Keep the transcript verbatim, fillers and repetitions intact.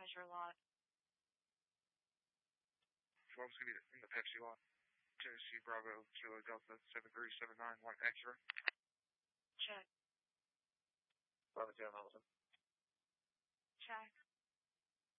pleasure lot. twelve's going to be in the Pepsi lot. Tennessee Bravo Kilo Delta seven three seven nine White Acura. Check. Bravo Zero Hamilton. Check.